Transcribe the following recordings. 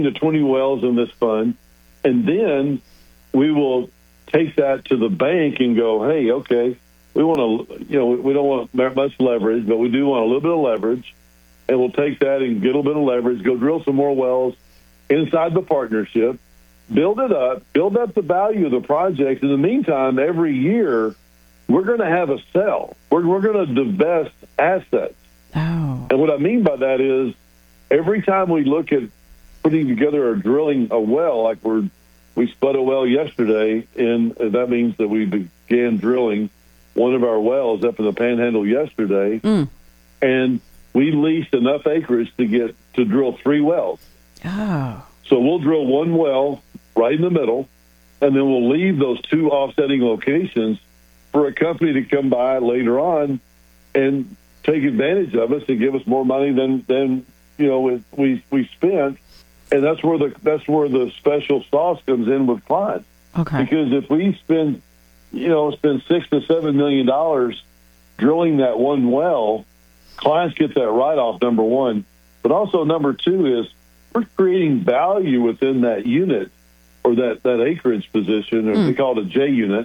to 20 wells in this fund, and then we will take that to the bank and go, hey, okay, we want to, we don't want much leverage, but we do want a little bit of leverage, and we'll take that and get a little bit of leverage, go drill some more wells inside the partnership, build up the value of the project. In the meantime, every year, we're going to have a sell. We're going to divest assets. Oh. And what I mean by that is every time we look at putting together or drilling a well, like we spud a well yesterday, and that means that we began drilling one of our wells up in the Panhandle yesterday, and we leased enough acreage to drill 3 wells. Oh. So we'll drill one well right in the middle, and then we'll leave those 2 offsetting locations for a company to come by later on and take advantage of us and give us more money than we spent. And that's where the special sauce comes in with clients. Okay. Because if we spend $6 to $7 million drilling that one well, clients get that write-off, number one. But also number two is we're creating value within that unit or that acreage position, or we call it a J unit.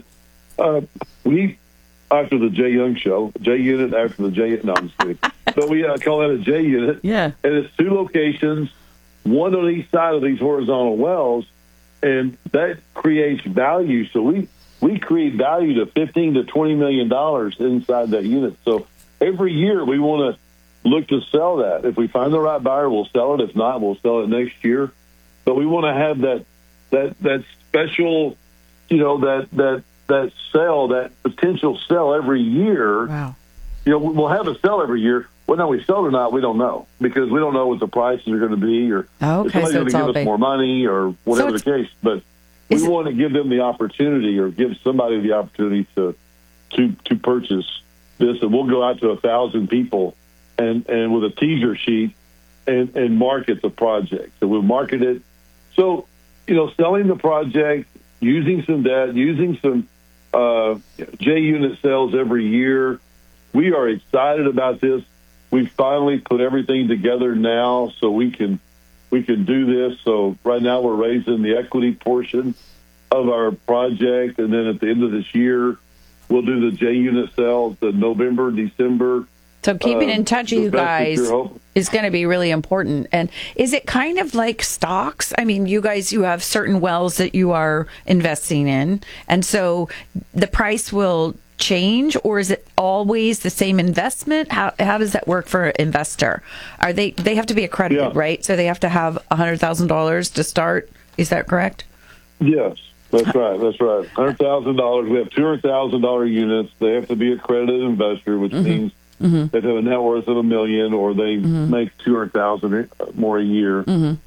After the Jay Young show, J unit after the J. No, I'm just kidding. So we call that a J unit. Yeah. And it's 2 locations, one on each side of these horizontal wells, and that creates value. So we create value to $15 to $20 million inside that unit. So every year we want to look to sell that. If we find the right buyer, we'll sell it. If not, we'll sell it next year. But we want to have that special, that sell, that potential sell every year. Wow. We'll have a sell every year. Whether we sell it or not, we don't know, because we don't know what the prices are going to be, or if somebody's going to give us more money, or whatever the case. But we want to give them the opportunity, or give somebody the opportunity to purchase this, and we'll go out to 1,000 people and with a teaser sheet and market the project. So we'll market it. So selling the project, using some debt, using some J unit sales every year. We are excited about this. We've finally put everything together now so we can do this. So right now we're raising the equity portion of our project, and then at the end of this year, we'll do the J unit sales in November, December. So keeping in touch with you guys is going to be really important. And is it kind of like stocks? I mean, you have certain wells that you are investing in, and so the price will change, or is it always the same investment? How does that work for an investor? Are they have to be accredited, right? So they have to have $100,000 to start. Is that correct? Yes, that's right. That's right. $100,000. We have $200,000 units. They have to be accredited investor, which means they have a net worth of $1 million, or they make $200,000 more a year. And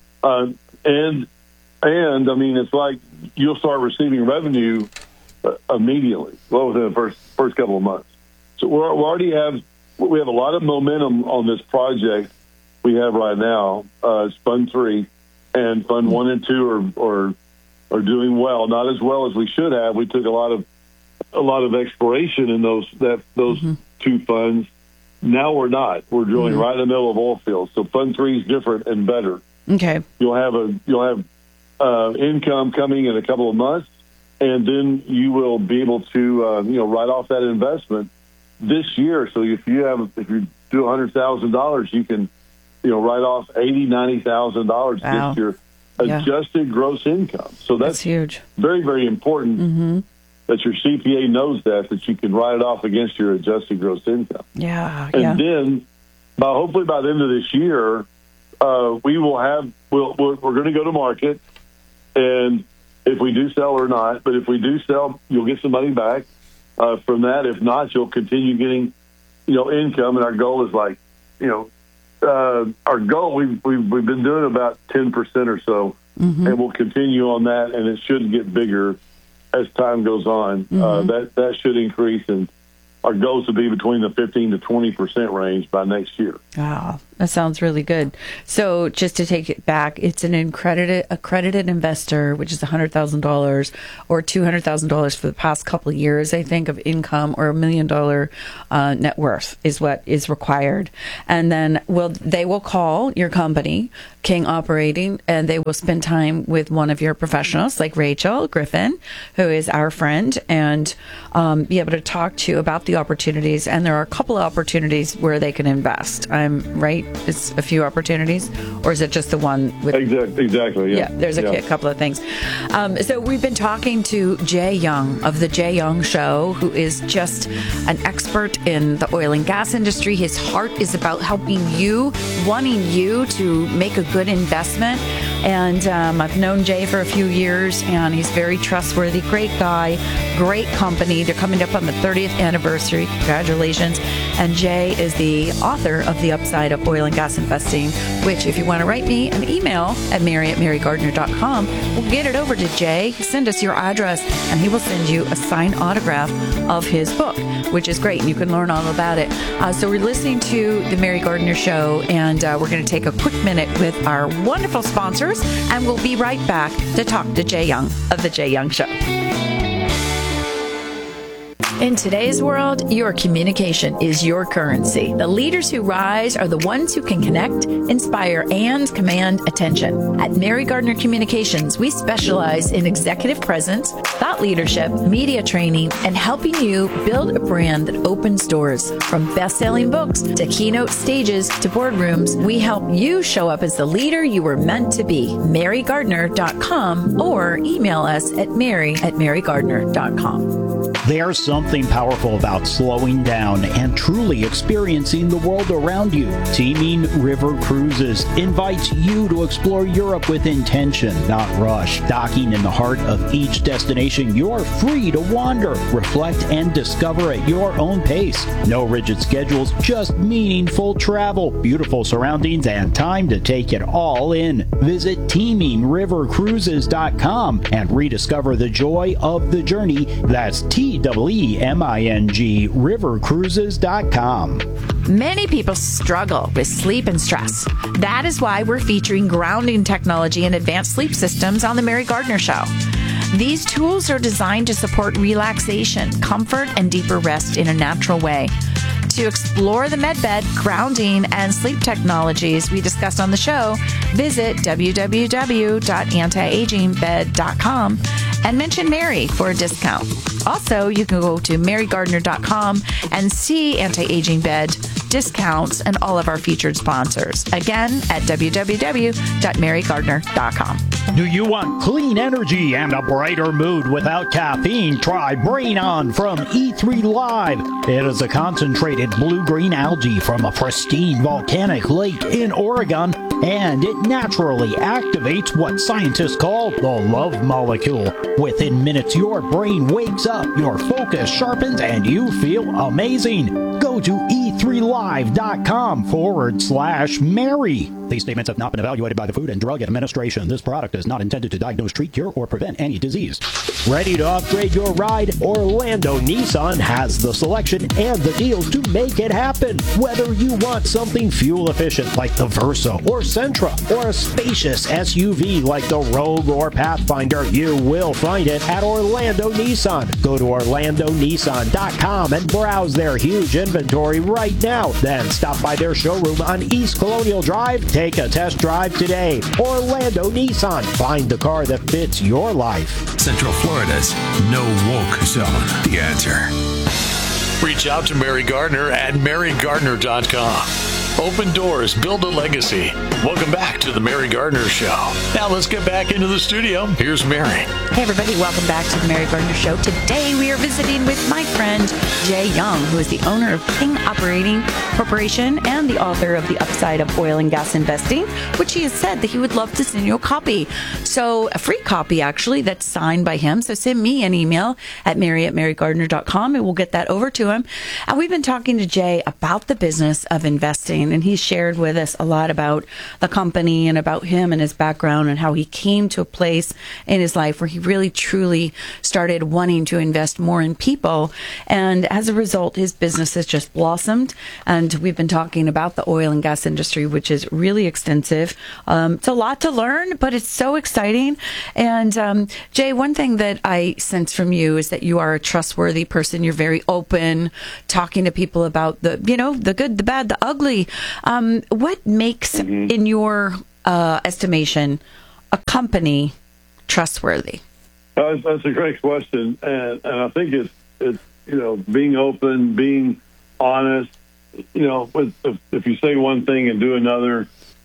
I mean, it's like you'll start receiving revenue immediately, within the first couple of months. So we have a lot of momentum on this project we have right now. It's Fund 3, and Fund 1 and 2 are doing well, not as well as we should have. We took a lot of exploration in those 2 funds. Now we're not. We're drilling right in the middle of oil fields. So Fund 3 is different and better. Okay. You'll have income coming in a couple of months, and then you will be able to write off that investment this year. So if you do $100,000, you can write off $80,000-$90,000 against your adjusted gross income. So that's huge. Very, very important that your CPA knows that you can write it off against your adjusted gross income. Yeah. And then hopefully by the end of this year, we're going to go to market, and if we do sell or not, but if we do sell, you'll get some money back from that. If not, you'll continue getting, income. And our goal is our goal. We've been doing about 10% or so, and we'll continue on that. And it should get bigger as time goes on. That should increase, and our goal is to be between the 15 to 20% range by next year. Wow, That sounds really good. So just to take it back, it's an accredited investor, which is $100,000 or $200,000 for the past couple of years, I think, of income, or $1 million net worth is what is required. And then they will call your company, King Operating, and they will spend time with one of your professionals, like Rachel Griffin, who is our friend, and be able to talk to you about the opportunities. And there are a couple of opportunities where they can invest. I'm right? It's a few opportunities, or is it just the one with... Exactly, yeah. There's a couple of things. So we've been talking to Jay Young of The Jay Young Show, who is just an expert in the oil and gas industry. His heart is about helping you, wanting you to make a good investment. And I've known Jay for a few years, and he's very trustworthy, great guy, great company. They're coming up on the 30th anniversary. Congratulations. And Jay is the author of The Upside of Oil and Gas Investing, which, if you want to write me an email at mary@marygardner.com, we'll get it over to Jay. Send us your address, and he will send you a signed autograph of his book, which is great, and you can learn all about it. So we're listening to The Mary Gardner Show, and we're going to take a quick minute with our wonderful sponsors, and we'll be right back to talk to Jay Young of The Jay Young Show. In today's world, your communication is your currency. The leaders who rise are the ones who can connect, inspire, and command attention. At Mary Gardner Communications, we specialize in executive presence, thought leadership, media training, and helping you build a brand that opens doors. From best-selling books to keynote stages to boardrooms, we help you show up as the leader you were meant to be. MaryGardner.com, or email us at mary@marygardner.com. There's something powerful about slowing down and truly experiencing the world around you. Teaming River Cruises invites you to explore Europe with intention, not rush. Docking in the heart of each destination, you're free to wander, reflect, and discover at your own pace. No rigid schedules, just meaningful travel, beautiful surroundings, and time to take it all in. Visit teamingrivercruises.com and rediscover the joy of the journey. That's TEEMING rivercruises.com. Many people struggle with sleep and stress. That is why we're featuring grounding technology and advanced sleep systems on The Mary Gardner Show. These tools are designed to support relaxation, comfort, and deeper rest in a natural way. To explore the MedBed, grounding, and sleep technologies we discussed on the show, visit www.antiagingbed.com and mention Mary for a discount. Also, you can go to marygardner.com and see Anti-Aging Bed discounts and all of our featured sponsors. Again, at www.marygardner.com. Do you want clean energy and a brighter mood without caffeine? Try Brain On from E3 Live. It is a concentrated blue-green algae from a pristine volcanic lake in Oregon, and it naturally activates what scientists call the love molecule. Within minutes, your brain wakes up, your focus sharpens, and you feel amazing. Go to e3live.com/Mary. These statements have not been evaluated by the Food and Drug Administration. This product is not intended to diagnose, treat, cure, or prevent any disease. Ready to upgrade your ride? Orlando Nissan has the selection and the deals to make it happen. Whether you want something fuel efficient like the Versa or Sentra, or a spacious SUV like the Rogue or Pathfinder, you will find it at Orlando Nissan. Go to orlandonissan.com and browse their huge inventory right now. Then stop by their showroom on East Colonial Drive. Take a test drive today. Orlando Nissan. Find the car that fits your life. Central Florida's no woke zone. The answer. Reach out to Mary Gardner at marygardner.com. Open doors, build a legacy. Welcome back to the Mary Gardner Show. Now let's get back into the studio. Here's Mary. Hey everybody, welcome back to the Mary Gardner Show. Today we are visiting with my friend Jay Young, who is the owner of King Operating Corporation and the author of The Upside of Oil and Gas Investing, which he has said that he would love to send you a copy. So a free copy actually that's signed by him. So send me an email at mary@marygardner.com and we'll get that over to him. And we've been talking to Jay about the business of investing. mine, and he shared with us a lot about the company and about him and his background and how he came to a place in his life where he really truly started wanting to invest more in people. And as a result, his business has just blossomed. And we've been talking about the oil and gas industry, which is really extensive. It's a lot to learn, but it's so exciting. And Jay, one thing that I sense from you is that you are a trustworthy person. You're very open, talking to people about the good, the bad, the ugly. What makes, in your estimation, a company trustworthy? That's a great question, and I think it's being open, being honest. If you say one thing and do another,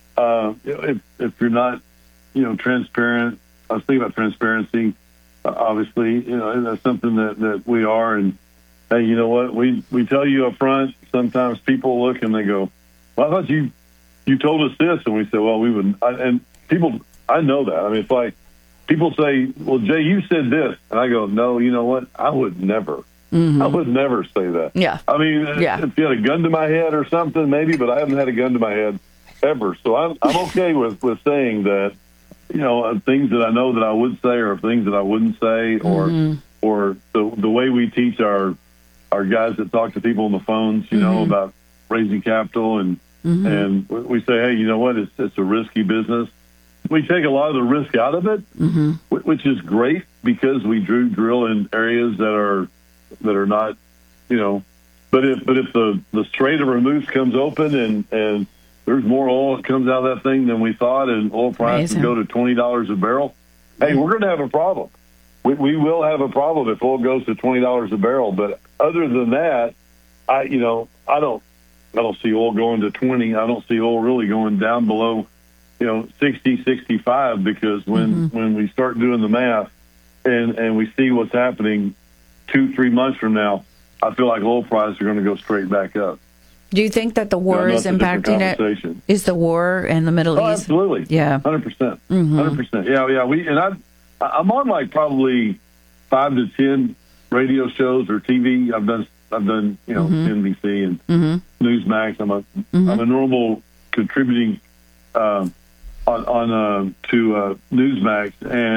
if you're not transparent. I was thinking about transparency. Obviously, that's something that we are. And hey, you know what? We tell you up front. Sometimes people look and they go, "Well, I thought you told us this," and we say, "Well, we would." And people, I know that. I mean, it's like people say, "Well, Jay, you said this," and I go, "No, you know what? I would never. I would never say that." Yeah. I mean, if you had a gun to my head or something, maybe, but I haven't had a gun to my head ever. So I'm okay with saying that. Things that I know that I would say, or things that I wouldn't say, or the way we teach our guys that talk to people on the phones, about raising capital, and we say, hey, you know what? It's a risky business. We take a lot of the risk out of it, which is great because we drill in areas that are not, But if the Strait of Hormuz comes open and there's more oil that comes out of that thing than we thought, and oil prices go to $20 a barrel, hey, we're going to have a problem. We will have a problem if oil goes to $20 a barrel. But other than that, I don't see oil going to 20. I don't see oil really going down below, 60, 65, because when we start doing the math and we see what's happening 2-3 months from now, I feel like oil prices are going to go straight back up. Do you think that the war is impacting it? Is the war in the Middle East? Absolutely. Yeah. 100%. 100%. Yeah. I'm on like probably 5 to 10 radio shows or TV. I've done NBC and Newsmax. I'm a normal contributing to Newsmax,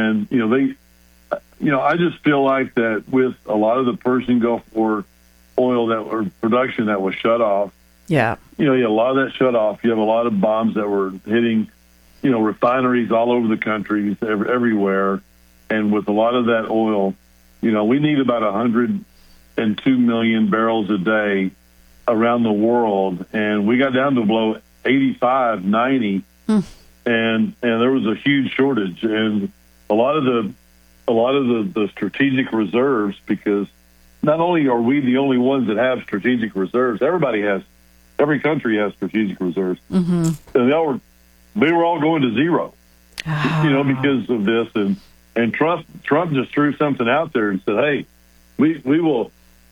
and I just feel like that with a lot of the Persian Gulf War oil production that was shut off. Yeah. You had a lot of that shut off. You have a lot of bombs that were hitting, refineries all over the country, everywhere. And with a lot of that oil, we need about 102 million barrels a day around the world. And we got down to below 85, 90. And there was a huge shortage. And a lot of the strategic reserves, because not only are we the only ones that have strategic reserves, every country has strategic reserves. And they were all going to zero, because of this. And Trump just threw something out there and said, hey, we got,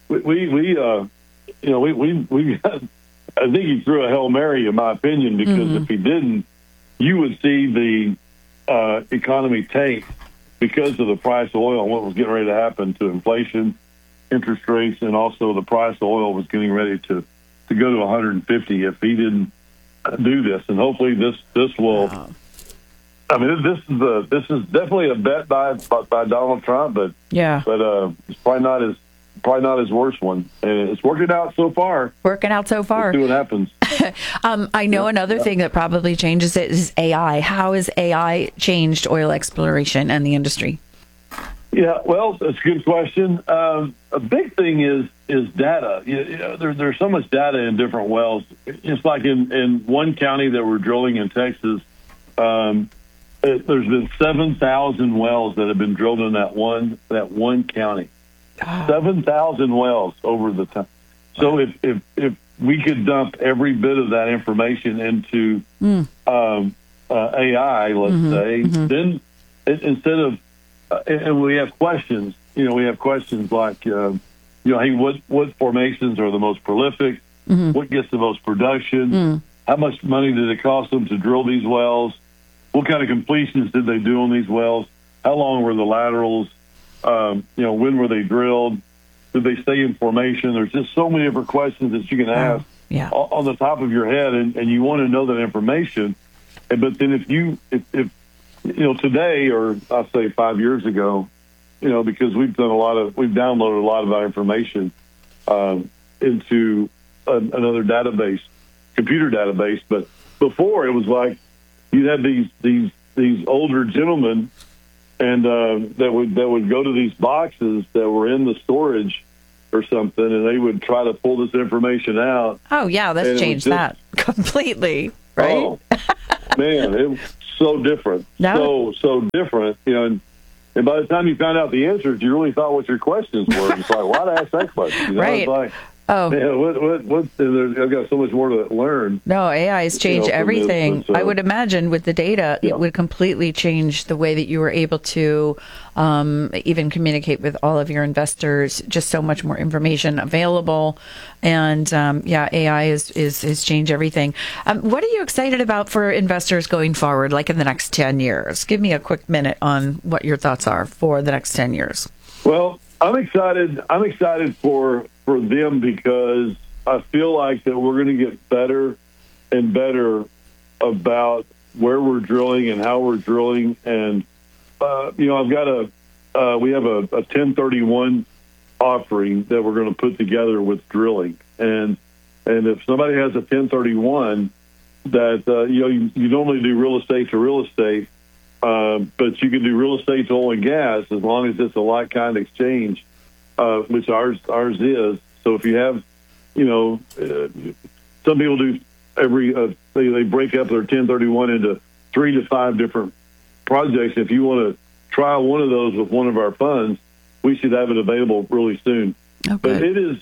I think he threw a Hail Mary, in my opinion, because if he didn't, you would see the economy tank because of the price of oil and what was getting ready to happen to inflation, interest rates, and also the price of oil was getting ready to go to 150 if he didn't do this. And hopefully this will. Wow. I mean, this is definitely a bet by Donald Trump, but it's probably not his worst one. And it's working out so far. Let's see what happens. I know another thing that probably changes it is AI. How has AI changed oil exploration and the industry? Yeah, well, that's a good question. A big thing is data. There's so much data in different wells. It's like in one county that we're drilling in Texas, there's been 7,000 wells that have been drilled in that one county. 7,000 wells over the time. So if we could dump every bit of that information into AI, let's say, then instead of and we have questions. We have questions like, hey, what formations are the most prolific? What gets the most production? How much money did it cost them to drill these wells? What kind of completions did they do on these wells? How long were the laterals? When were they drilled? Did they stay in formation? There's just so many different questions that you can ask on the top of your head, and you want to know that information. But then if today, or I'll say 5 years ago, because we've downloaded a lot of our information into another database, computer database. But before, it was like you'd have these older gentlemen, and that would go to these boxes that were in the storage or something, and they would try to pull this information out. Oh yeah, that's changed that completely, right? Oh, man, it was so different, so different, and by the time you found out the answers, you really thought what your questions were. It's like, why'd I ask that question? Right. It's like, oh, man, I've got so much more to learn. No, AI has changed everything. I would imagine with the data, it would completely change the way that you were able to even communicate with all of your investors. Just so much more information available, and AI is changed everything. What are you excited about for investors going forward, like in the next 10 years? Give me a quick minute on what your thoughts are for the next 10 years. Well, I'm excited. I'm excited for them because I feel like that we're going to get better and better about where we're drilling and how we're drilling. And, I've got we have a 1031 offering that we're going to put together with drilling. And if somebody has a 1031 that, you normally do real estate to real estate, but you can do real estate to oil and gas as long as it's a like-kind exchange, which ours is. So if you have, some people do they break up their 1031 into 3 to 5 different projects. If you want to try one of those with one of our funds, we should have it available really soon. Okay. But it is,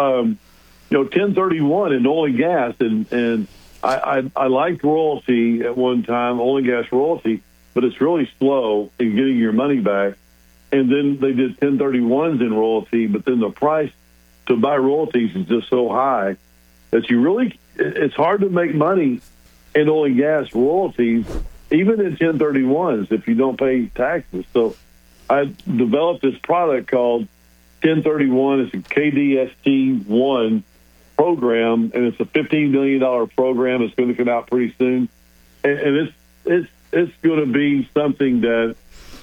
1031 in oil and gas, and I liked royalty at one time, oil and gas royalty, but it's really slow in getting your money back. And then they did 1031s in royalty, but then the price to buy royalties is just so high that it's hard to make money in oil and gas royalties, even in 1031s, if you don't pay taxes. So I developed this product called 1031. It's a KDST1 program, and it's a $15 million program. It's going to come out pretty soon. And it's going to be something that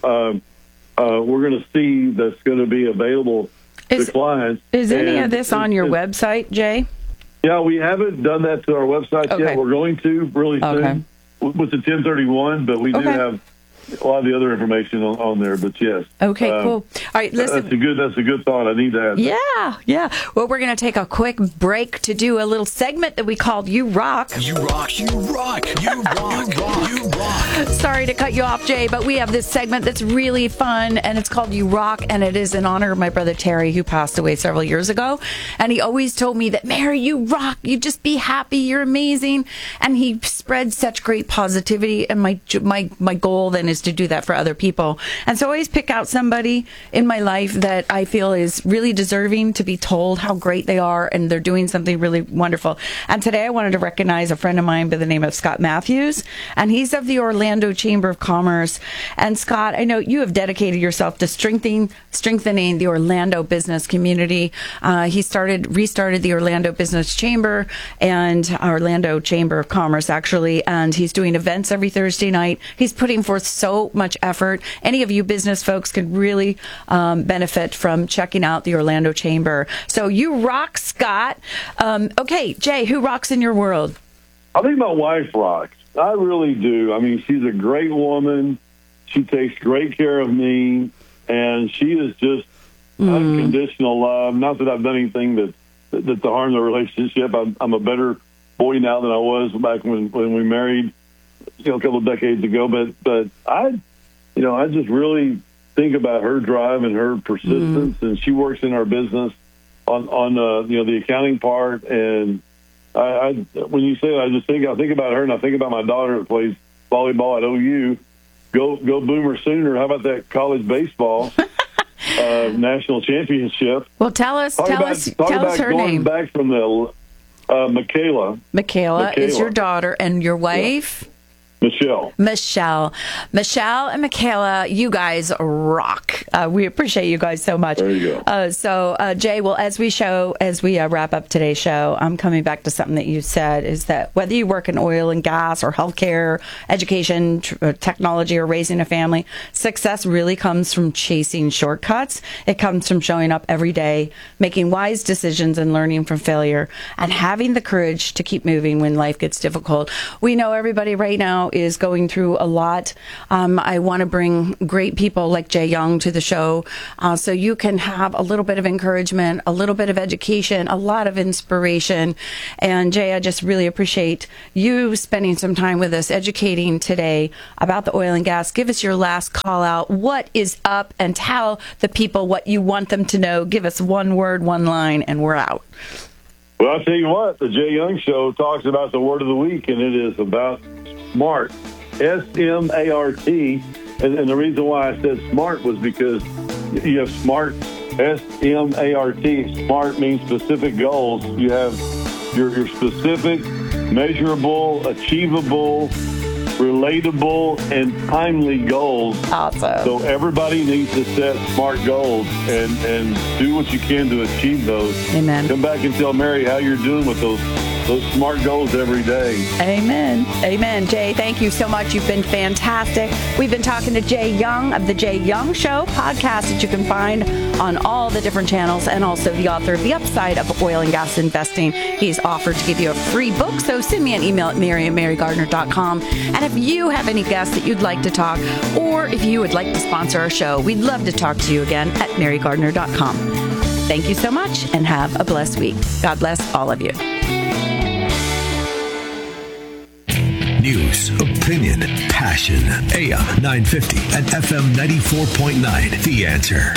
we're going to see that's going to be available to clients. Is any of this on your website, Jay? Yeah, we haven't done that to our website yet. We're going to really soon with the 1031, but we do have a lot of the other information on there. But yes. Okay, cool. All right, listen. That's a good thought. I need to have that. Yeah. Well, we're going to take a quick break to do a little segment that we called You Rock. You rock, you rock, you rock, you rock. Sorry to cut you off, Jay, but we have this segment that's really fun, and it's called You Rock, and it is in honor of my brother Terry, who passed away several years ago. And he always told me that, Mary, you rock. You just be happy. You're amazing. And he spread such great positivity, and my goal then is to do that for other people. And so I always pick out somebody in my life that I feel is really deserving to be told how great they are and they're doing something really wonderful. And today I wanted to recognize a friend of mine by the name of Scott Matthews, and he's of the Orlando Chamber of Commerce. And Scott, I know you have dedicated yourself to strengthening the Orlando business community. He restarted the Orlando Business Chamber and Orlando Chamber of Commerce, actually, and he's doing events every Thursday night. He's putting forth so much effort. Any of you business folks could really benefit from checking out the Orlando Chamber. So you rock, Scott. Okay, Jay, who rocks in your world? I think my wife rocks. I really do. I mean, she's a great woman. She takes great care of me, and she is just unconditional love. Not that I've done anything that to harm the relationship. I'm a better boy now than I was back when we married, a couple of decades ago. But I just really think about her drive and her persistence, and she works in our business on the accounting part. And I when you say that, I think about her, and I think about my daughter that plays volleyball at OU. Go Boomer Sooner! How about that college baseball national championship? Well, tell us her name. Back from the Michaela. Michaela is your daughter, and your wife. Yeah. Michelle. Michelle and Michaela, you guys rock. We appreciate you guys so much. There you go. Jay, well, as we wrap up today's show, I'm coming back to something that you said, is that whether you work in oil and gas or healthcare, education, technology, or raising a family, success really comes from chasing shortcuts. It comes from showing up every day, making wise decisions and learning from failure, and having the courage to keep moving when life gets difficult. We know everybody right now is going through a lot. I want to bring great people like Jay Young to the show so you can have a little bit of encouragement, a little bit of education, a lot of inspiration. And Jay, I just really appreciate you spending some time with us, educating today about the oil and gas. Give us your last call out. What is up? And tell the people what you want them to know. Give us one word, one line, and we're out. Well, I'll tell you what, the Jay Young Show talks about the word of the week, and it is about SMART, S-M-A-R-T. And the reason why I said SMART was because you have SMART, S-M-A-R-T. SMART means specific goals. You have your specific, measurable, achievable, relatable, and timely goals. Awesome. So everybody needs to set SMART goals and do what you can to achieve those. Amen. Come back and tell Mary how you're doing with those SMART goals every day. Amen. Amen. Jay, thank you so much. You've been fantastic. We've been talking to Jay Young of the Jay Young Show podcast that you can find on all the different channels, and also the author of The Upside of Oil and Gas Investing. He's offered to give you a free book, so send me an email at mary@marygardner.com. And if you have any guests that you'd like to talk, or if you would like to sponsor our show, we'd love to talk to you again at marygardner.com. Thank you so much, and have a blessed week. God bless all of you. News, opinion, passion. AM 950 and FM 94.9. The Answer.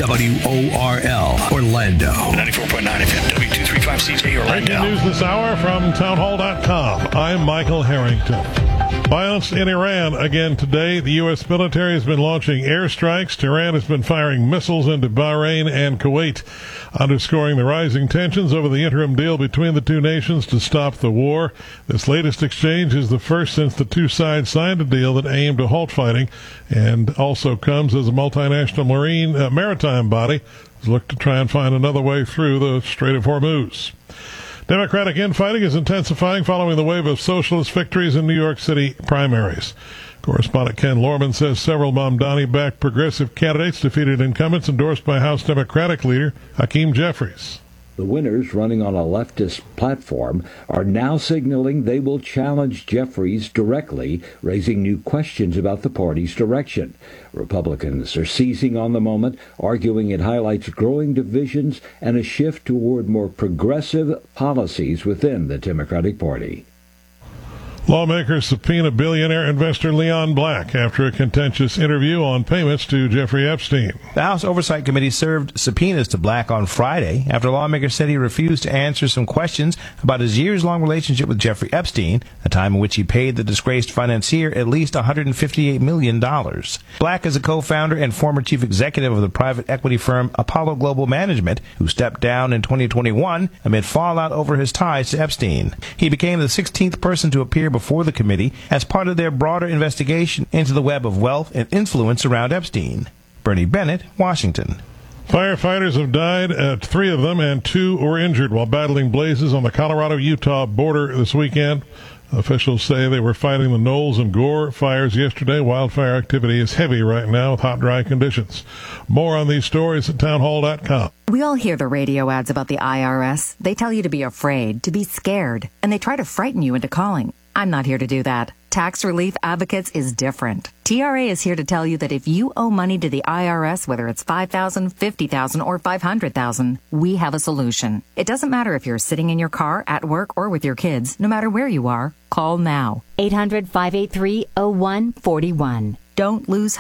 WORL, Orlando. 94.9 FM, W235CJ, Orlando. Breaking news this hour from townhall.com. I'm Michael Harrington. Violence in Iran again today. The U.S. military has been launching airstrikes. Tehran has been firing missiles into Bahrain and Kuwait, underscoring the rising tensions over the interim deal between the two nations to stop the war. This latest exchange is the first since the two sides signed a deal that aimed to halt fighting, and also comes as a multinational maritime body has looked to try and find another way through the Strait of Hormuz. Democratic infighting is intensifying following the wave of socialist victories in New York City primaries. Correspondent Ken Lorman says several Mamdani-backed progressive candidates defeated incumbents endorsed by House Democratic leader Hakeem Jeffries. The winners, running on a leftist platform, are now signaling they will challenge Jeffries directly, raising new questions about the party's direction. Republicans are seizing on the moment, arguing it highlights growing divisions and a shift toward more progressive policies within the Democratic Party. Lawmakers subpoena billionaire investor Leon Black after a contentious interview on payments to Jeffrey Epstein. The House Oversight Committee served subpoenas to Black on Friday after lawmakers said he refused to answer some questions about his years-long relationship with Jeffrey Epstein, a time in which he paid the disgraced financier at least $158 million. Black is a co-founder and former chief executive of the private equity firm Apollo Global Management, who stepped down in 2021 amid fallout over his ties to Epstein. He became the 16th person to appear before the committee as part of their broader investigation into the web of wealth and influence around Epstein. Bernie Bennett, Washington. Firefighters have died, 3 of them, and 2 were injured while battling blazes on the Colorado-Utah border this weekend. Officials say they were fighting the Knowles and Gore fires yesterday. Wildfire activity is heavy right now with hot, dry conditions. More on these stories at townhall.com. We all hear the radio ads about the IRS. They tell you to be afraid, to be scared, and they try to frighten you into calling. I'm not here to do that. Tax Relief Advocates is different. TRA is here to tell you that if you owe money to the IRS, whether it's $5,000, $50,000, or $500,000, we have a solution. It doesn't matter if you're sitting in your car, at work, or with your kids. No matter where you are, call now. 800-583-0141. Don't lose hope.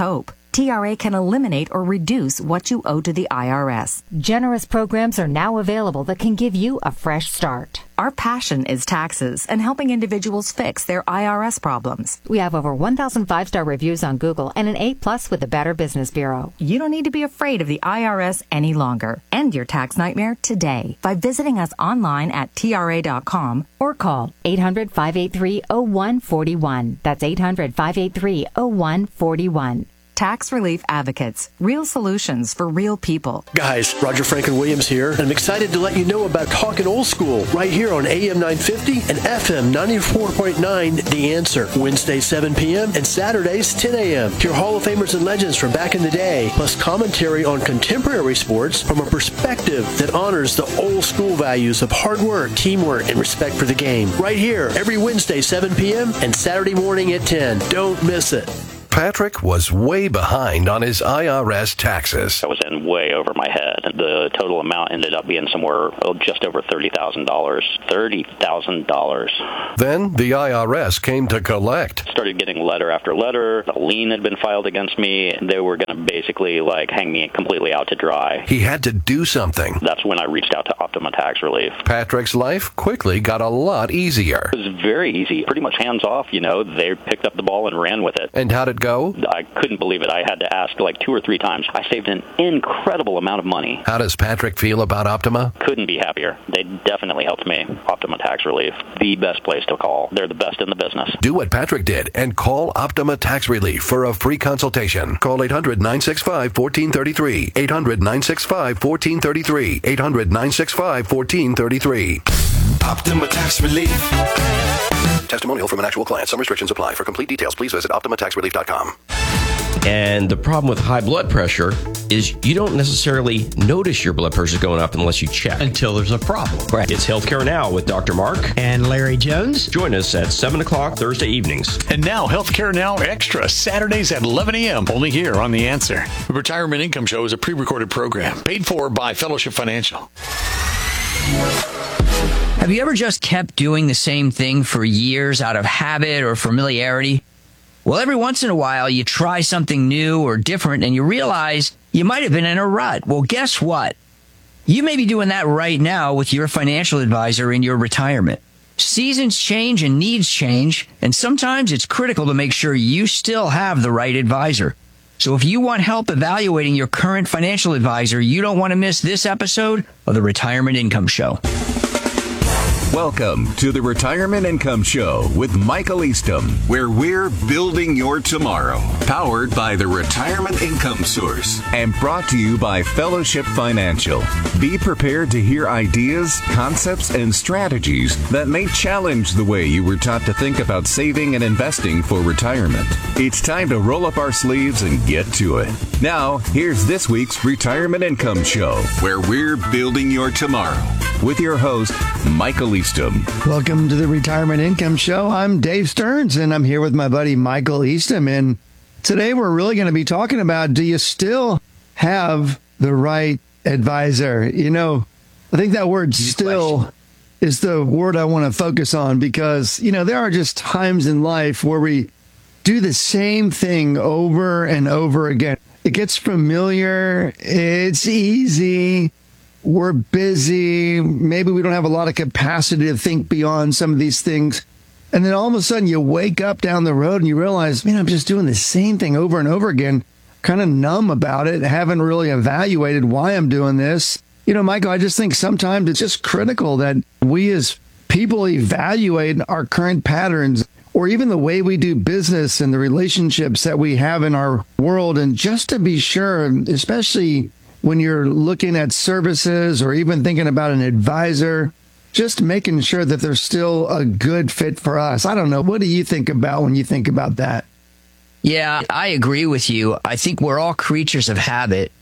TRA can eliminate or reduce what you owe to the IRS. Generous programs are now available that can give you a fresh start. Our passion is taxes and helping individuals fix their IRS problems. We have over 1,000 5-star reviews on Google and an A+ with the Better Business Bureau. You don't need to be afraid of the IRS any longer. End your tax nightmare today by visiting us online at TRA.com or call 800-583-0141. That's 800-583-0141. Tax Relief Advocates. Real solutions for real people. Guys, Roger Franklin-Williams here, and I'm excited to let you know about Talkin' Old School right here on AM 950 and FM 94.9 The Answer. Wednesdays 7 p.m. and Saturdays 10 a.m. Hear Hall of Famers and legends from back in the day, plus commentary on contemporary sports from a perspective that honors the old school values of hard work, teamwork, and respect for the game. Right here, every Wednesday 7 p.m. and Saturday morning at 10. Don't miss it. Patrick was way behind on his IRS taxes. I was in way over my head. The total amount ended up being somewhere just over $30,000. $30,000. Then the IRS came to collect. Started getting letter after letter. A lien had been filed against me. They were going to basically hang me completely out to dry. He had to do something. That's when I reached out to Optima Tax Relief. Patrick's life quickly got a lot easier. It was very easy. Pretty much hands off, They picked up the ball and ran with it. And how'd it go? I couldn't believe it. I had to ask 2 or 3 times. I saved an incredible amount of money. How does Patrick feel about Optima? Couldn't be happier. They definitely helped me. Optima Tax Relief, the best place to call. They're the best in the business. Do what Patrick did and call Optima Tax Relief for a free consultation. Call 800-965-1433. 800-965-1433. 800-965-1433. Optima Tax Relief. Testimonial from an actual client. Some restrictions apply. For complete details, please visit OptimaTaxRelief.com. And the problem with high blood pressure is you don't necessarily notice your blood pressure going up unless you check. Until there's a problem. Right. It's Healthcare Now with Dr. Mark and Larry Jones. Join us at 7 o'clock Thursday evenings. And now Healthcare Now Extra, Saturdays at 11 a.m. only here on The Answer. The Retirement Income Show is a pre-recorded program paid for by Fellowship Financial. Have you ever just kept doing the same thing for years out of habit or familiarity? Well, every once in a while, you try something new or different and you realize you might have been in a rut. Well, guess what? You may be doing that right now with your financial advisor in your retirement. Seasons change and needs change, and sometimes it's critical to make sure you still have the right advisor. So if you want help evaluating your current financial advisor, you don't want to miss this episode of the Retirement Income Show. Welcome to the Retirement Income Show with Michael Eastham, where we're building your tomorrow. Powered by the Retirement Income Source and brought to you by Fellowship Financial. Be prepared to hear ideas, concepts, and strategies that may challenge the way you were taught to think about saving and investing for retirement. It's time to roll up our sleeves and get to it. Now, here's this week's Retirement Income Show, where we're building your tomorrow. With your host, Michael Eastham. Welcome to the Retirement Income Show. I'm Dave Stearns, and I'm here with my buddy Michael Eastham. And today we're really going to be talking about, do you still have the right advisor? I think that word still is the word I want to focus on because, there are just times in life where we do the same thing over and over again. It gets familiar. It's easy. We're busy. Maybe we don't have a lot of capacity to think beyond some of these things. And then all of a sudden you wake up down the road and you realize, I'm just doing the same thing over and over again, kind of numb about it, haven't really evaluated why I'm doing this. Michael, I just think sometimes it's just critical that we as people evaluate our current patterns or even the way we do business and the relationships that we have in our world. And just to be sure, especially when you're looking at services or even thinking about an advisor, just making sure that they're still a good fit for us. I don't know. What do you think about when you think about that? Yeah, I agree with you. I think we're all creatures of habit,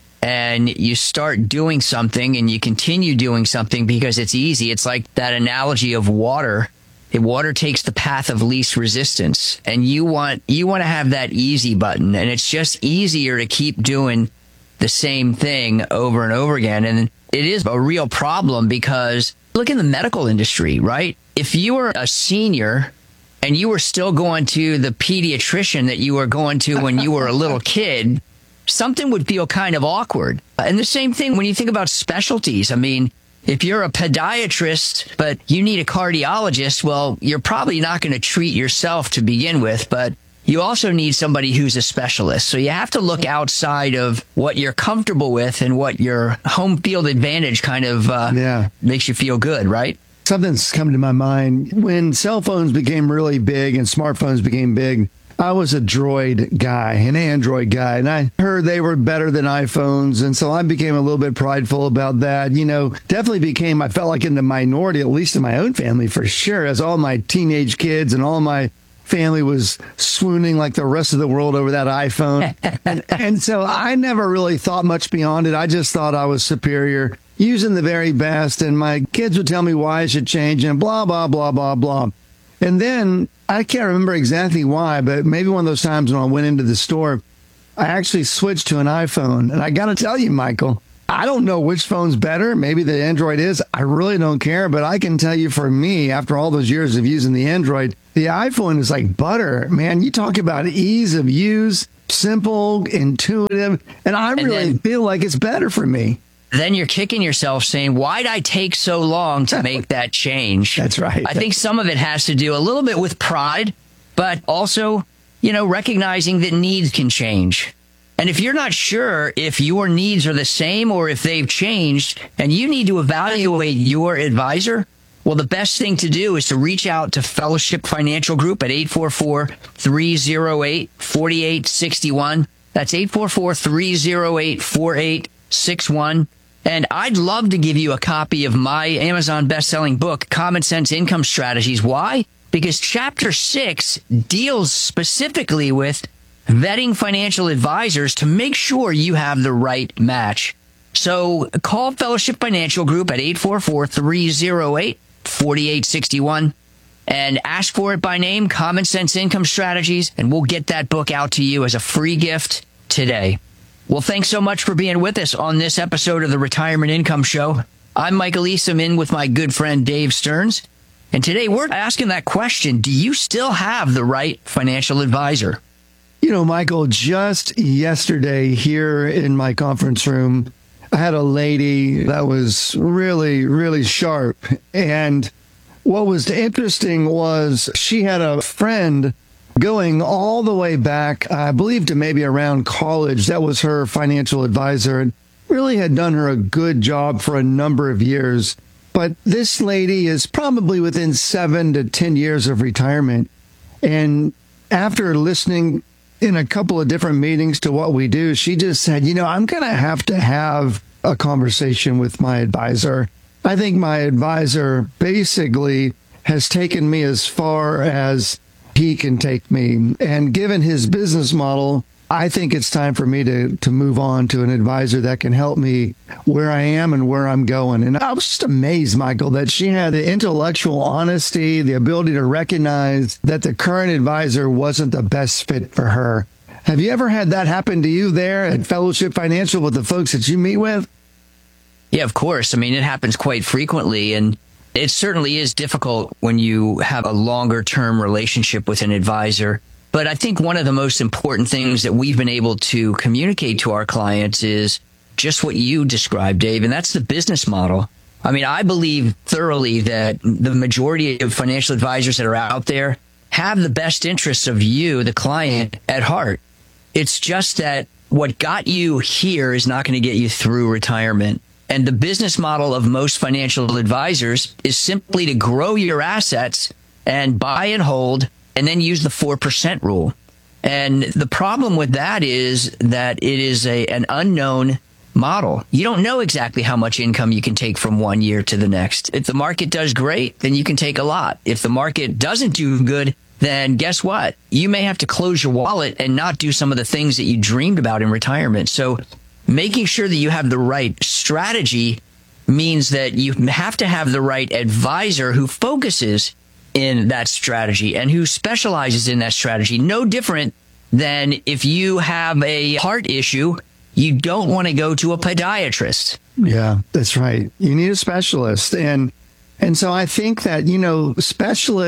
and you start doing something and you continue doing something because it's easy. It's like that analogy of water. Water takes the path of least resistance, and you want to have that easy button, and it's just easier to keep doing the same thing over and over again. And it is a real problem because look in the medical industry, right? If you are a senior and you were still going to the pediatrician that you were going to when you were a little kid, something would feel kind of awkward. And the same thing when you think about specialties. I mean, if you're a podiatrist, but you need a cardiologist, well, you're probably not going to treat yourself to begin with, but you also need somebody who's a specialist. So you have to look outside of what you're comfortable with and what your home field advantage kind of makes you feel good, right? Something's come to my mind. When cell phones became really big and smartphones became big, I was a Droid guy, an Android guy, and I heard they were better than iPhones, and so I became a little bit prideful about that. You know, definitely I felt like in the minority, at least in my own family, for sure, as all my teenage kids and all my family was swooning like the rest of the world over that iPhone. and so I never really thought much beyond it. I just thought I was superior, using the very best, and my kids would tell me why I should change and blah, blah, blah, blah, blah. And then I can't remember exactly why, but maybe one of those times when I went into the store, I actually switched to an iPhone. And I got to tell you, Michael, I don't know which phone's better. Maybe the Android is. I really don't care. But I can tell you for me, after all those years of using the Android, the iPhone is like butter. Man, you talk about ease of use, simple, intuitive, and I really feel like it's better for me. Then you're kicking yourself saying, why'd I take so long to make that change? That's right. I think some of it has to do a little bit with pride, but also, recognizing that needs can change. And if you're not sure if your needs are the same or if they've changed and you need to evaluate your advisor, well, the best thing to do is to reach out to Fellowship Financial Group at 844-308-4861. That's 844-308-4861. And I'd love to give you a copy of my Amazon best-selling book, Common Sense Income Strategies. Why? Because Chapter 6 deals specifically with vetting financial advisors to make sure you have the right match. So call Fellowship Financial Group at 844-308-4861 and ask for it by name, Common Sense Income Strategies, and we'll get that book out to you as a free gift today. Well, thanks so much for being with us on this episode of the Retirement Income Show. I'm Michael Eastham, in with my good friend Dave Stearns. And today we're asking that question, do you still have the right financial advisor? Michael, just yesterday here in my conference room, I had a lady that was really, really sharp. And what was interesting was she had a friend going all the way back, I believe, to maybe around college. That was her financial advisor and really had done her a good job for a number of years. But this lady is probably within 7 to 10 years of retirement. And after listening in a couple of different meetings to what we do, she just said, I'm going to have a conversation with my advisor. I think my advisor basically has taken me as far as he can take me. And given his business model, I think it's time for me to move on to an advisor that can help me where I am and where I'm going. And I was just amazed, Michael, that she had the intellectual honesty, the ability to recognize that the current advisor wasn't the best fit for her. Have you ever had that happen to you there at Fellowship Financial with the folks that you meet with? Yeah, of course. I mean, it happens quite frequently, and it certainly is difficult when you have a longer-term relationship with an advisor. But I think one of the most important things that we've been able to communicate to our clients is just what you described, Dave, and that's the business model. I mean, I believe thoroughly that the majority of financial advisors that are out there have the best interests of you, the client, at heart. It's just that what got you here is not going to get you through retirement. And the business model of most financial advisors is simply to grow your assets and buy and hold and then use the 4% rule. And the problem with that is that it is an unknown model. You don't know exactly how much income you can take from one year to the next. If the market does great, then you can take a lot. If the market doesn't do good, then guess what? You may have to close your wallet and not do some of the things that you dreamed about in retirement. So making sure that you have the right strategy means that you have to have the right advisor who focuses in that strategy and who specializes in that strategy. No different than if you have a heart issue, you don't want to go to a podiatrist. Yeah, that's right. You need a specialist. And so I think that, specialists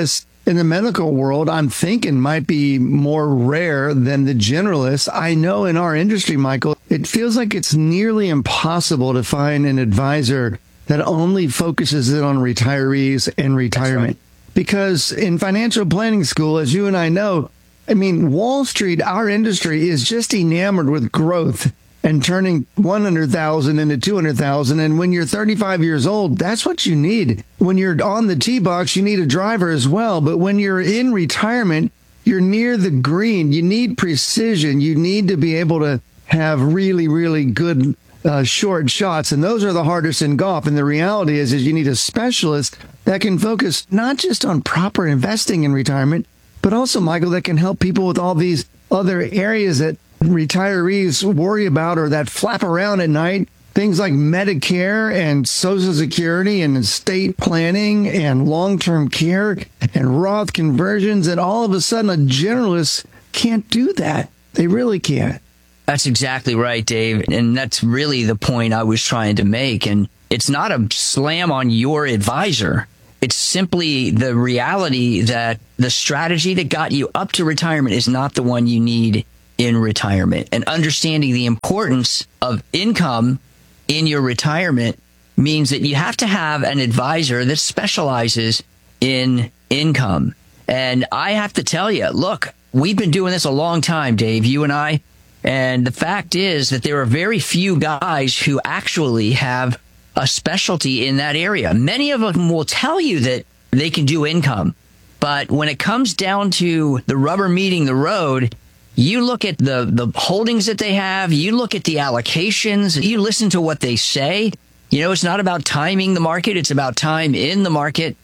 in the medical world, I'm thinking might be more rare than the generalist. I know in our industry, Michael, it feels like it's nearly impossible to find an advisor that only focuses in on retirees and retirement. Because in financial planning school, as you and I know, I mean, Wall Street, our industry is just enamored with growth and turning 100,000 into 200,000. And when you're 35 years old, that's what you need. When you're on the tee box, you need a driver as well. But when you're in retirement, you're near the green. You need precision. You need to be able to have really, really good short shots. And those are the hardest in golf. And the reality is you need a specialist that can focus not just on proper investing in retirement, but also, Michael, that can help people with all these other areas that retirees worry about or that flap around at night. Things like Medicare and Social Security and estate planning and long-term care and Roth conversions. And all of a sudden, a generalist can't do that. They really can't. That's exactly right, Dave. And that's really the point I was trying to make. And it's not a slam on your advisor. It's simply the reality that the strategy that got you up to retirement is not the one you need in retirement. And understanding the importance of income in your retirement means that you have to have an advisor that specializes in income. And I have to tell you, look, we've been doing this a long time, Dave, you and I. And the fact is that there are very few guys who actually have a specialty in that area. Many of them will tell you that they can do income. But when it comes down to the rubber meeting the road, you look at the holdings that they have, you look at the allocations, you listen to what they say. You know, it's not about timing the market, it's about time in the market.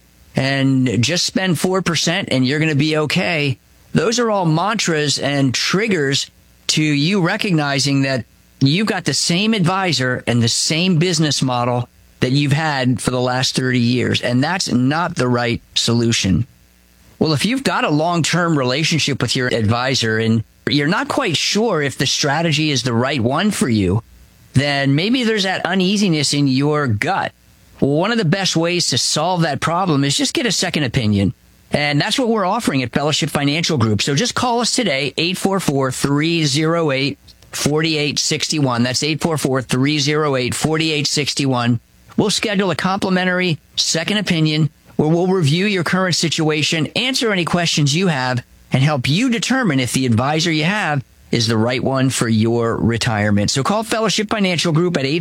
And just spend 4% and you're going to be okay. Those are all mantras and triggers to you recognizing that you've got the same advisor and the same business model that you've had for the last 30 years. And that's not the right solution. Well, if you've got a long-term relationship with your advisor and you're not quite sure if the strategy is the right one for you, then maybe there's that uneasiness in your gut. Well, one of the best ways to solve that problem is just get a second opinion. And that's what we're offering at Fellowship Financial Group. So just call us today, 844-308-4861. That's 844-308-4861. We'll schedule a complimentary second opinion where we'll review your current situation, answer any questions you have, and help you determine if the advisor you have is the right one for your retirement. So call Fellowship Financial Group at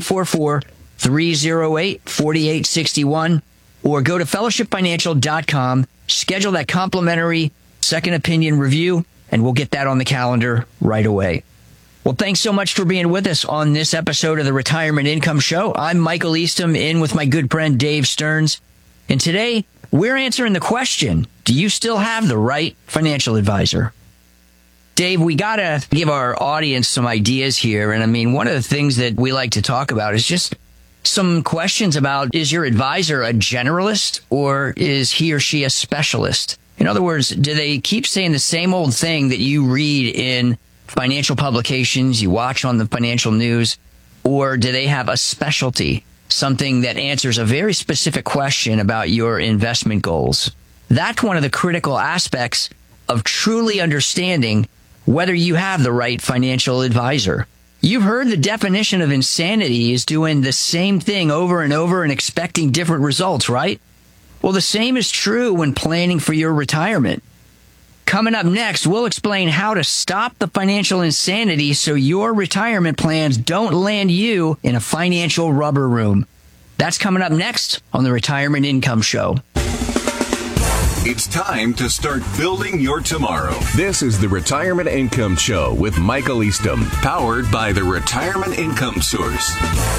844-308-4861 or go to fellowshipfinancial.com, schedule that complimentary second opinion review, and we'll get that on the calendar right away. Well, thanks so much for being with us on this episode of the Retirement Income Show. I'm Michael Eastham, in with my good friend Dave Stearns. And today, we're answering the question, do you still have the right financial advisor? Dave, we got to give our audience some ideas here. And I mean, one of the things that we like to talk about is just some questions about, is your advisor a generalist or is he or she a specialist? In other words, do they keep saying the same old thing that you read in financial publications, you watch on the financial news, or do they have a specialty, something that answers a very specific question about your investment goals? That's one of the critical aspects of truly understanding whether you have the right financial advisor. You've heard the definition of insanity is doing the same thing over and over and expecting different results, right? Well, the same is true when planning for your retirement. Coming up next, we'll explain how to stop the financial insanity so your retirement plans don't land you in a financial rubber room. That's coming up next on the Retirement Income Show. It's time to start building your tomorrow. This is the Retirement Income Show with Michael Eastham, powered by the Retirement Income Source.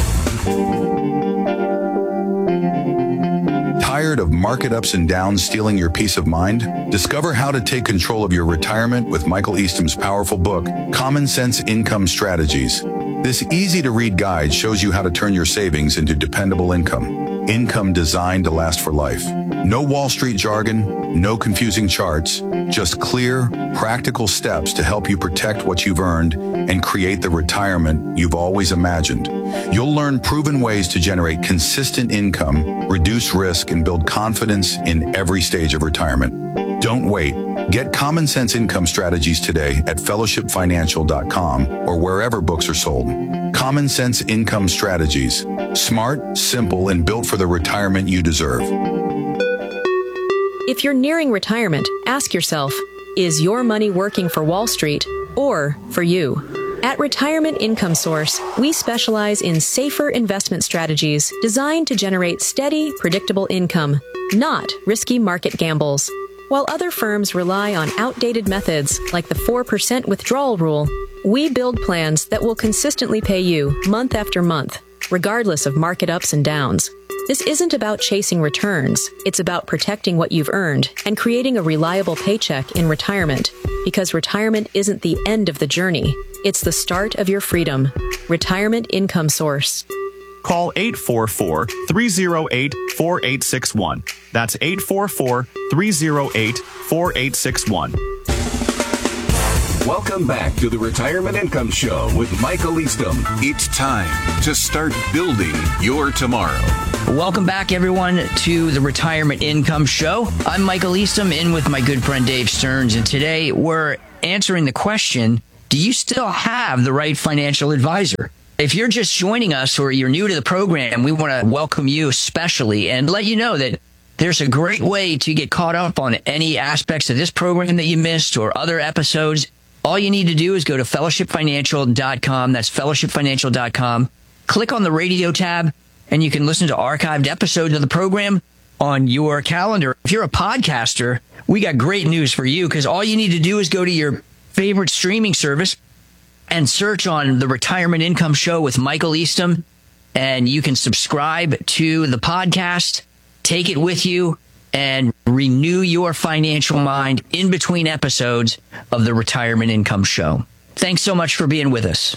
Tired of market ups and downs stealing your peace of mind? Discover how to take control of your retirement with Michael Eastham's powerful book, Common Sense Income Strategies. This easy-to-read guide shows you how to turn your savings into dependable income designed to last for life. No Wall Street jargon, no confusing charts, just clear, practical steps to help you protect what you've earned and create the retirement you've always imagined. You'll learn proven ways to generate consistent income, reduce risk, and build confidence in every stage of retirement. Don't wait. Get Common Sense Income Strategies today at fellowshipfinancial.com or wherever books are sold. Common Sense Income Strategies. Smart, simple, and built for the retirement you deserve. If you're nearing retirement, ask yourself, is your money working for Wall Street or for you? At Retirement Income Source, we specialize in safer investment strategies designed to generate steady, predictable income, not risky market gambles. While other firms rely on outdated methods like the 4% withdrawal rule, we build plans that will consistently pay you month after month, regardless of market ups and downs. This isn't about chasing returns. It's about protecting what you've earned and creating a reliable paycheck in retirement, because retirement isn't the end of the journey. It's the start of your freedom. Retirement Income Source. Call 844-308-4861. That's 844-308-4861. Welcome back to the Retirement Income Show with Michael Eastham. It's time to start building your tomorrow. Welcome back, everyone, to the Retirement Income Show. I'm Michael Eastham, in with my good friend Dave Stearns, and today we're answering the question, do you still have the right financial advisor? If you're just joining us or you're new to the program, we want to welcome you especially and let you know that there's a great way to get caught up on any aspects of this program that you missed or other episodes. All you need to do is go to fellowshipfinancial.com. That's fellowshipfinancial.com. Click on the radio tab, and you can listen to archived episodes of the program on your calendar. If you're a podcaster, we got great news for you, because all you need to do is go to your favorite streaming service and search on the Retirement Income Show with Michael Eastham, and you can subscribe to the podcast, take it with you, and renew your financial mind in between episodes of the Retirement Income Show. Thanks so much for being with us.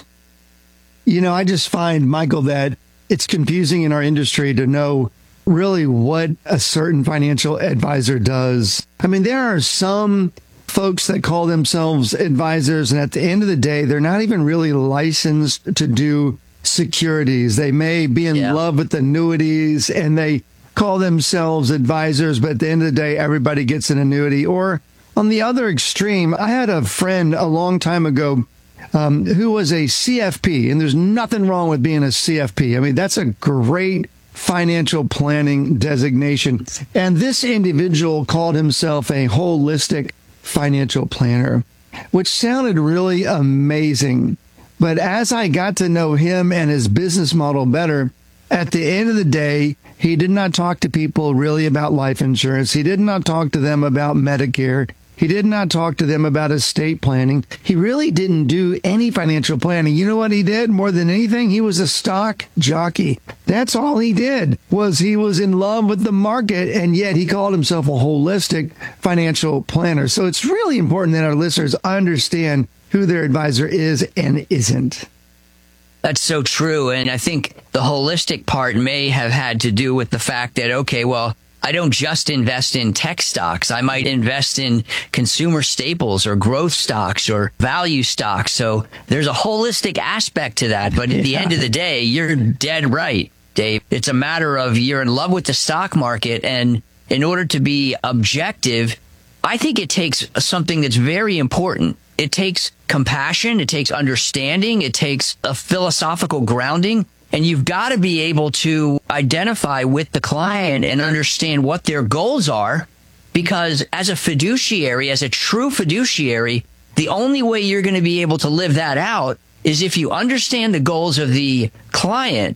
You know, I just find, Michael, that it's confusing in our industry to know really what a certain financial advisor does. I mean, there are some folks that call themselves advisors, and at the end of the day, they're not even really licensed to do securities. They may be in love with annuities, and they call themselves advisors, but at the end of the day, everybody gets an annuity. Or on the other extreme, I had a friend a long time ago who was a CFP, and there's nothing wrong with being a CFP. I mean, that's a great financial planning designation. And this individual called himself a holistic financial planner, which sounded really amazing. But as I got to know him and his business model better, at the end of the day, he did not talk to people really about life insurance. He did not talk to them about Medicare. He did not talk to them about estate planning. He really didn't do any financial planning. You know what he did more than anything? He was a stock jockey. That's all he did, was he was in love with the market, and yet he called himself a holistic financial planner. So it's really important that our listeners understand who their advisor is and isn't. That's so true. And I think the holistic part may have had to do with the fact that, okay, well, I don't just invest in tech stocks. I might invest in consumer staples or growth stocks or value stocks. So there's a holistic aspect to that. But at the end of the day, you're dead right, Dave. It's a matter of you're in love with the stock market. And in order to be objective, I think it takes something that's very important. It takes compassion. It takes understanding. It takes a philosophical grounding. And you've got to be able to identify with the client and understand what their goals are, because as a fiduciary, as a true fiduciary, the only way you're going to be able to live that out is if you understand the goals of the client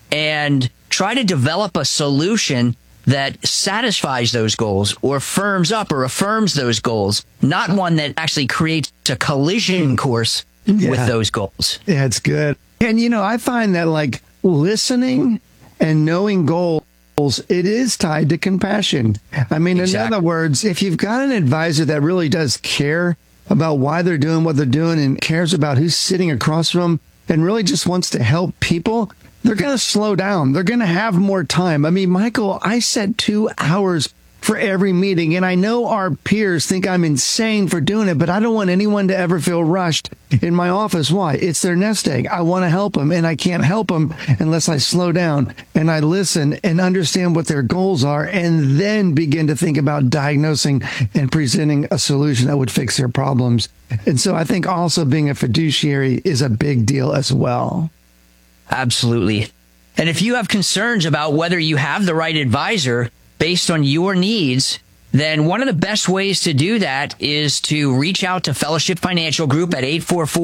and try to develop a solution that satisfies those goals or firms up or affirms those goals, not one that actually creates a collision course with those goals. Yeah, it's good. And, you know, I find that like listening and knowing goals, it is tied to compassion. I mean, in other words, if you've got an advisor that really does care about why they're doing what they're doing and cares about who's sitting across from them and really just wants to help people, they're going to slow down. They're going to have more time. I mean, Michael, I set 2 hours for every meeting. And I know our peers think I'm insane for doing it, but I don't want anyone to ever feel rushed in my office. Why? It's their nest egg. I want to help them, and I can't help them unless I slow down and I listen and understand what their goals are, and then begin to think about diagnosing and presenting a solution that would fix their problems. And so I think also being a fiduciary is a big deal as well. Absolutely. And if you have concerns about whether you have the right advisor based on your needs, then one of the best ways to do that is to reach out to Fellowship Financial Group at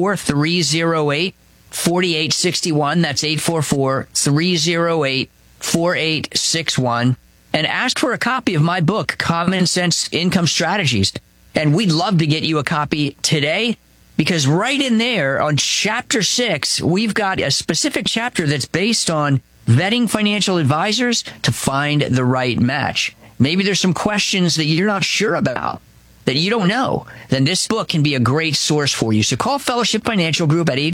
844-308-4861. That's 844-308-4861. And ask for a copy of my book, Common Sense Income Strategies. And we'd love to get you a copy today, because right in there on Chapter 6, we've got a specific chapter that's based on vetting financial advisors to find the right match. Maybe there's some questions that you're not sure about, that you don't know. Then this book can be a great source for you. So call Fellowship Financial Group at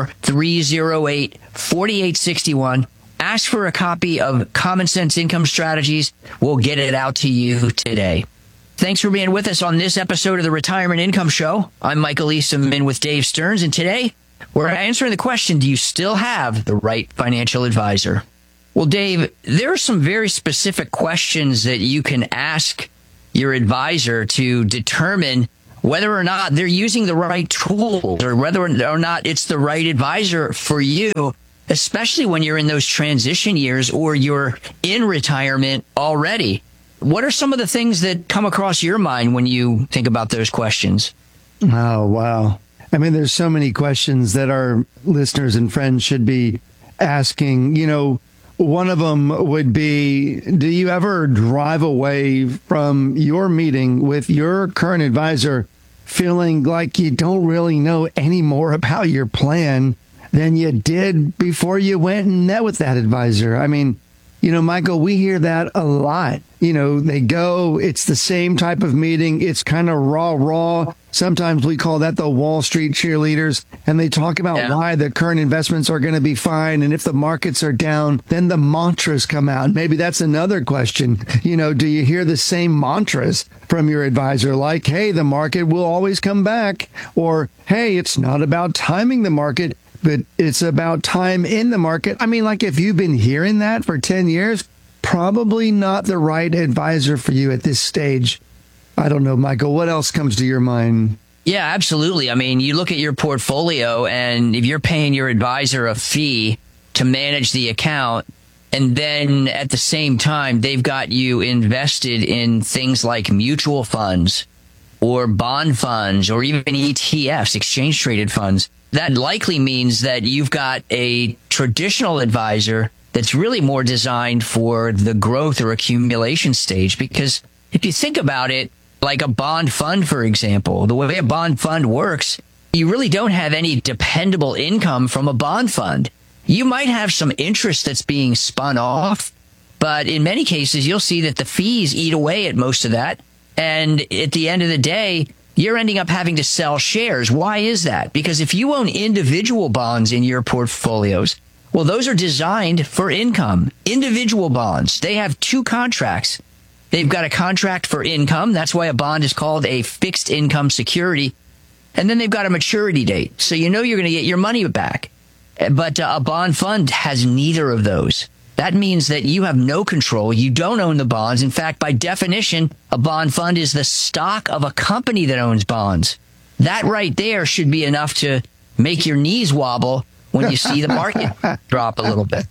844-308-4861. Ask for a copy of Common Sense Income Strategies. We'll get it out to you today. Thanks for being with us on this episode of the Retirement Income Show. I'm Michael Eastham, in with Dave Stearns, and today we're answering the question, do you still have the right financial advisor? Well, Dave, there are some very specific questions that you can ask your advisor to determine whether or not they're using the right tools, or whether or not it's the right advisor for you, especially when you're in those transition years or you're in retirement already. What are some of the things that come across your mind when you think about those questions? Oh, wow. I mean, there's so many questions that our listeners and friends should be asking. You know, one of them would be, do you ever drive away from your meeting with your current advisor feeling like you don't really know any more about your plan than you did before you went and met with that advisor? I mean, you know, Michael, we hear that a lot. You know, they go, it's the same type of meeting. It's kind of raw. Sometimes we call that the Wall Street cheerleaders. And they talk about why the current investments are going to be fine. And if the markets are down, then the mantras come out. Maybe that's another question. You know, do you hear the same mantras from your advisor? Like, hey, the market will always come back. Or, hey, it's not about timing the market, but it's about time in the market. I mean, like, if you've been hearing that for 10 years, probably not the right advisor for you at this stage. I don't know, Michael, what else comes to your mind? Yeah, absolutely. I mean, you look at your portfolio, and if you're paying your advisor a fee to manage the account, and then at the same time, they've got you invested in things like mutual funds or bond funds or even ETFs, exchange traded funds, that likely means that you've got a traditional advisor that's really more designed for the growth or accumulation stage. Because if you think about it, like a bond fund, for example, the way a bond fund works, you really don't have any dependable income from a bond fund. You might have some interest that's being spun off, but in many cases, you'll see that the fees eat away at most of that. And at the end of the day, you're ending up having to sell shares. Why is that? Because if you own individual bonds in your portfolios, well, those are designed for income. Individual bonds, they have two contracts. They've got a contract for income. That's why a bond is called a fixed income security. And then they've got a maturity date. So you know you're going to get your money back. But a bond fund has neither of those. That means that you have no control. You don't own the bonds. In fact, by definition, a bond fund is the stock of a company that owns bonds. That right there should be enough to make your knees wobble when you see the market drop a little bit.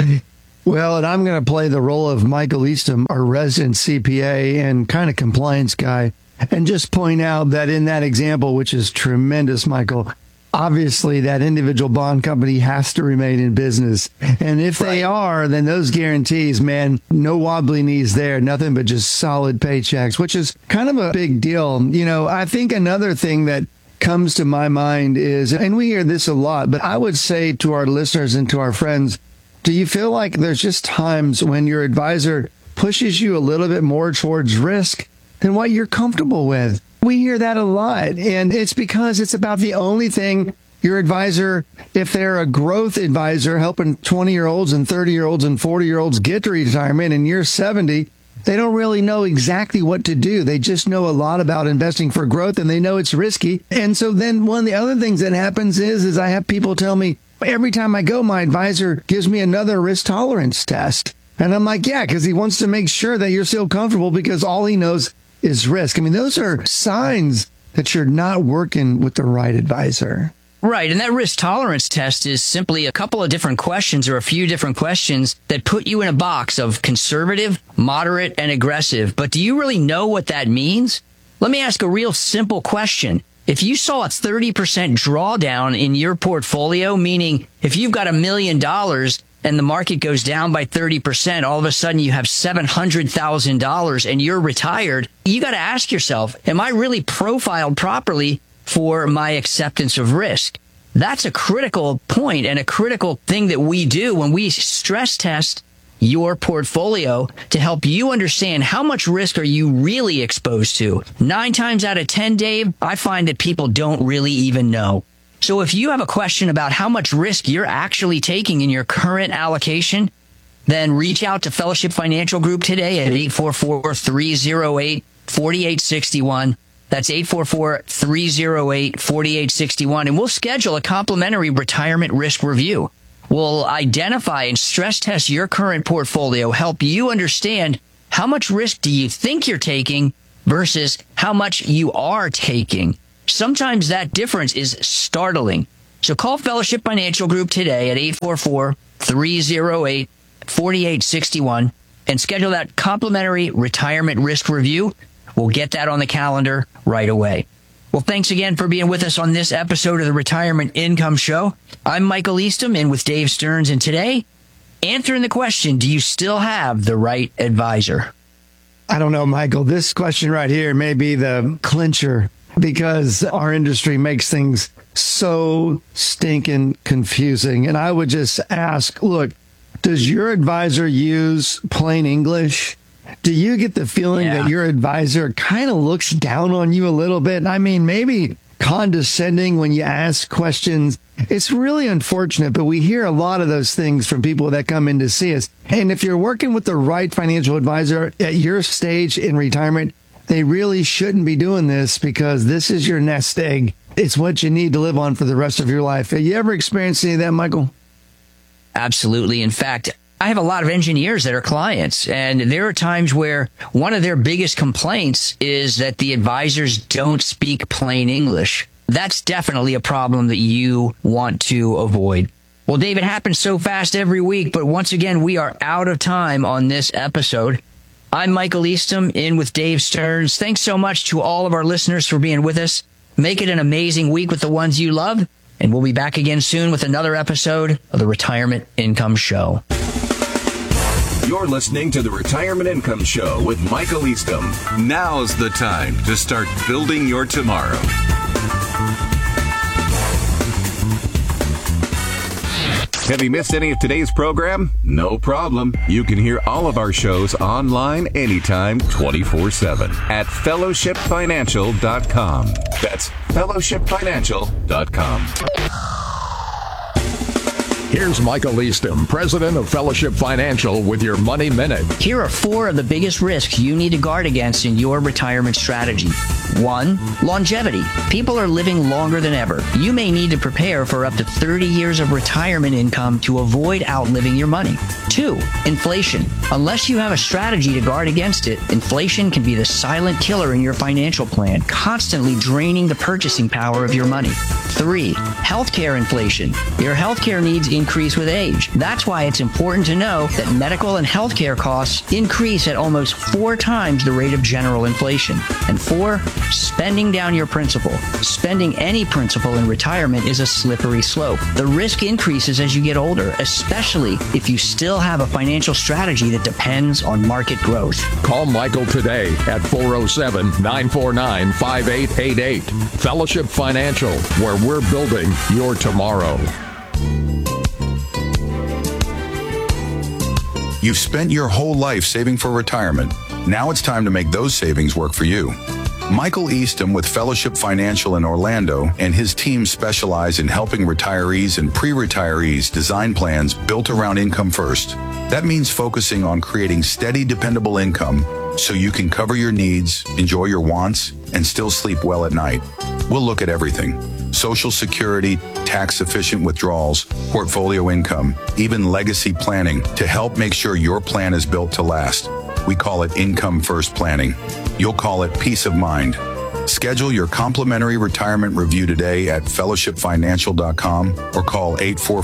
Well, and I'm going to play the role of Michael Eastham, our resident CPA and kind of compliance guy, and just point out that in that example, which is tremendous, Michael, obviously that individual bond company has to remain in business. And if they are, then those guarantees, man, no wobbly knees there, nothing but just solid paychecks, which is kind of a big deal. You know, I think another thing that comes to my mind is, and we hear this a lot, but I would say to our listeners and to our friends, do you feel like there's just times when your advisor pushes you a little bit more towards risk than what you're comfortable with? We hear that a lot, and it's because it's about the only thing your advisor, if they're a growth advisor helping 20-year-olds and 30-year-olds and 40-year-olds get to retirement and you're 70, they don't really know exactly what to do. They just know a lot about investing for growth, and they know it's risky. And so then one of the other things that happens is I have people tell me, every time I go, my advisor gives me another risk tolerance test. And I'm like, yeah, because he wants to make sure that you're still comfortable because all he knows is risk. I mean, those are signs that you're not working with the right advisor. Right, and that risk tolerance test is simply a couple of different questions or a few different questions that put you in a box of conservative, moderate, and aggressive. But do you really know what that means? Let me ask a real simple question. If you saw a 30% drawdown in your portfolio, meaning if you've got $1 million and the market goes down by 30%, all of a sudden you have $700,000 and you're retired, you got to ask yourself, am I really profiled properly for my acceptance of risk? That's a critical point and a critical thing that we do when we stress test your portfolio to help you understand how much risk are you really exposed to. 9 times out of 10, Dave, I find that people don't really even know. So if you have a question about how much risk you're actually taking in your current allocation, then reach out to Fellowship Financial Group today at 844-308-4861. That's 844-308-4861. And we'll schedule a complimentary retirement risk review. We'll identify and stress test your current portfolio, help you understand how much risk do you think you're taking versus how much you are taking. Sometimes that difference is startling. So call Fellowship Financial Group today at 844-308-4861 and schedule that complimentary retirement risk review. We'll get that on the calendar right away. Well, thanks again for being with us on this episode of the Retirement Income Show. I'm Michael Eastham in with Dave Stearns, and today, answering the question, do you still have the right advisor? I don't know, Michael. This question right here may be the clincher because our industry makes things so stinking confusing. And I would just ask, look, does your advisor use plain English? Do you get the feeling that your advisor kind of looks down on you a little bit? I mean, maybe condescending when you ask questions. It's really unfortunate, but we hear a lot of those things from people that come in to see us. And if you're working with the right financial advisor at your stage in retirement, they really shouldn't be doing this because this is your nest egg. It's what you need to live on for the rest of your life. Have you ever experienced any of that, Michael? Absolutely. In fact, I have a lot of engineers that are clients, and there are times where one of their biggest complaints is that the advisors don't speak plain English. That's definitely a problem that you want to avoid. Well, Dave, it happens so fast every week, but once again, we are out of time on this episode. I'm Michael Eastham in with Dave Stearns. Thanks so much to all of our listeners for being with us. Make it an amazing week with the ones you love, and we'll be back again soon with another episode of the Retirement Income Show. You're listening to the Retirement Income Show with Michael Eastham. Now's the time to start building your tomorrow. Have you missed any of today's program? No problem. You can hear all of our shows online anytime, 24/7 at fellowshipfinancial.com. That's fellowshipfinancial.com. Here's Michael Eastham, president of Fellowship Financial, with your Money Minute. Here are 4 of the biggest risks you need to guard against in your retirement strategy. 1, longevity. People are living longer than ever. You may need to prepare for up to 30 years of retirement income to avoid outliving your money. 2, inflation. Unless you have a strategy to guard against it, inflation can be the silent killer in your financial plan, constantly draining the purchasing power of your money. 3, healthcare inflation. Your healthcare needs increase with age. That's why it's important to know that medical and healthcare costs increase at almost 4 times the rate of general inflation. And 4, spending down your principal. Spending any principal in retirement is a slippery slope. The risk increases as you get older, especially if you still have a financial strategy that depends on market growth. Call Michael today at 407-949-5888. Fellowship Financial, where we're building your tomorrow. You've spent your whole life saving for retirement. Now it's time to make those savings work for you. Michael Eastham with Fellowship Financial in Orlando and his team specialize in helping retirees and pre-retirees design plans built around income first. That means focusing on creating steady, dependable income so you can cover your needs, enjoy your wants, and still sleep well at night. We'll look at everything: Social Security, tax-efficient withdrawals, portfolio income, even legacy planning to help make sure your plan is built to last. We call it Income First Planning. You'll call it Peace of Mind. Schedule your complimentary retirement review today at fellowshipfinancial.com or call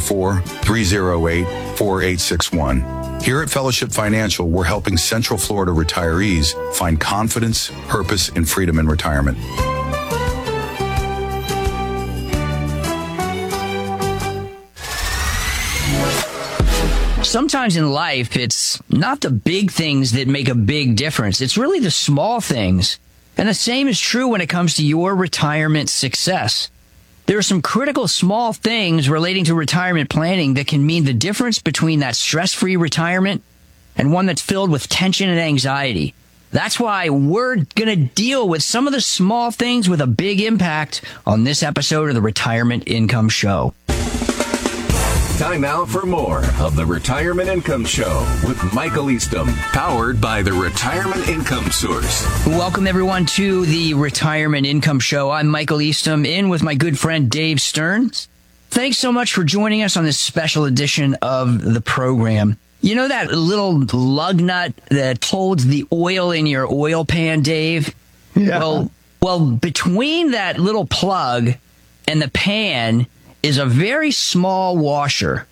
844-308-4861. Here at Fellowship Financial, we're helping Central Florida retirees find confidence, purpose, and freedom in retirement. Sometimes in life, it's not the big things that make a big difference. It's really the small things. And the same is true when it comes to your retirement success. There are some critical small things relating to retirement planning that can mean the difference between that stress-free retirement and one that's filled with tension and anxiety. That's why we're going to deal with some of the small things with a big impact on this episode of the Retirement Income Show. Time now for more of the Retirement Income Show with Michael Eastham, powered by the Retirement Income Source. Welcome, everyone, to the Retirement Income Show. I'm Michael Eastham, in with my good friend Dave Stearns. Thanks so much for joining us on this special edition of the program. You know that little lug nut that holds the oil in your oil pan, Dave? Yeah. Well, between that little plug and the pan is a very small washer.